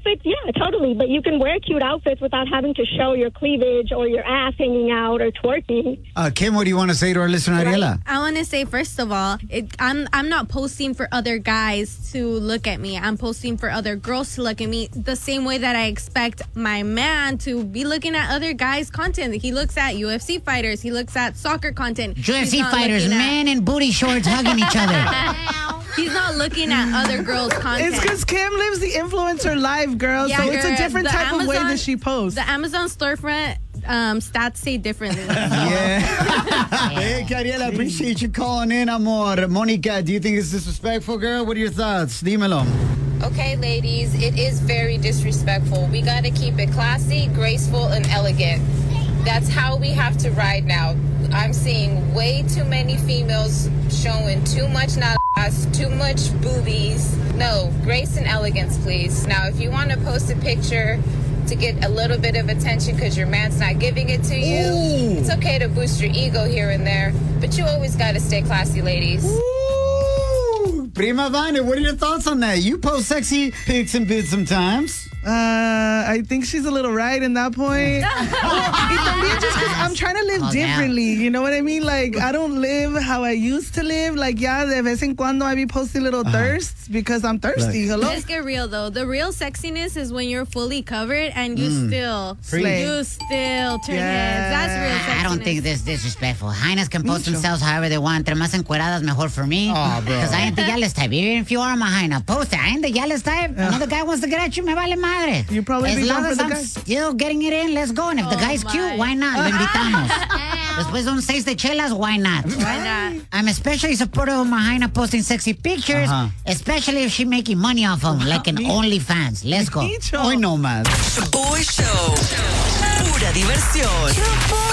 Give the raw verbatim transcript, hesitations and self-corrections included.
outfits, yeah, totally. But you can wear cute outfits without having to show your cleavage or your ass hanging out or twerking. Uh, Kim, what do you want to say to our listener, Ariela? I want to say, first of all, it, I'm I'm not posting for other guys to look at me. I'm posting for other girls to look at me the same way that I expect my man to be looking at other guys' content. He looks at U F C fighters. He looks at soccer content. U F C fighters, men in booty shorts hugging each other. He's not looking at other girls' content. It's because Kim lives the influencer life, girl. Yeah, so it's girl, a different the type Amazon, of way that she posts. The Amazon storefront um, stats say differently. Yeah. Hey, Ariela, I appreciate you calling in, amor. Monica, do you think it's disrespectful, girl? What are your thoughts? Dímelo. Okay, ladies, it is very disrespectful. We got to keep it classy, graceful, and elegant. That's how we have to ride now. I'm seeing way too many females showing too much nalgas, too much boobies. No, grace and elegance, please. Now, if you want to post a picture to get a little bit of attention because your man's not giving it to you, Ooh. It's okay to boost your ego here and there, but you always got to stay classy, ladies. Ooh. Prima Viner, what are your thoughts on that? You post sexy pics and vids sometimes. Uh, I think she's a little right in that point. Well, just because I'm trying to live oh, differently, damn. You know what I mean? Like, I don't live how I used to live. Like, yeah, de vez en cuando I be posting little uh-huh. thirsts because I'm thirsty. Right. Hello? Let's get real, though. The real sexiness is when you're fully covered and you mm. still, Free. you still turn yeah. heads. That's real sexiness. I don't think this is disrespectful. Hyenas can post Mucho. themselves however they want. Entre más encueradas, mejor for me. Oh, bro. Because I ain't the yellow type. Even if you are my hyena, post it. I ain't the yellow type. Yeah. Another guy wants to get at you, me vale madre. You probably as long as I'm guy. still getting it in, let's go. And if oh the guy's my. cute, why not? Lo invitamos. Después de un seis de chelas, why not? Why not? I'm especially supportive of my hyena posting sexy pictures, uh-huh. especially if she's making money off them, like an OnlyFans. Let's go. Hoy no más. Boy Show. Pura diversión.